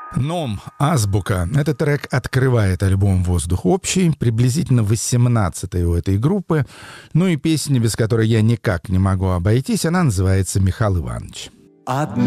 Ном, азбука. Этот трек открывает альбом «Воздух общий», приблизительно 18-й у этой группы. Ну и песня, без которой я никак не могу обойтись, она называется «Михаил Иванович».